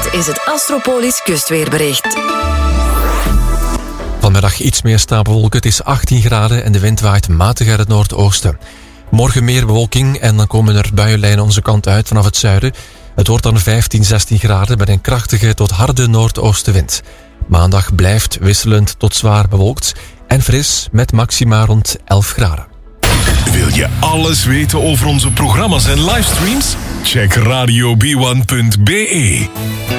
is het Astropolis kustweerbericht. Vanmiddag iets meer stapelwolken. Het is 18 graden en de wind waait matig uit het noordoosten. Morgen meer bewolking en dan komen er buienlijnen onze kant uit vanaf het zuiden. Het wordt dan 15, 16 graden met een krachtige tot harde noordoostenwind. Maandag blijft wisselend tot zwaar bewolkt en fris met maxima rond 11 graden. Wil je alles weten over onze programma's en livestreams? Check radiob1.be.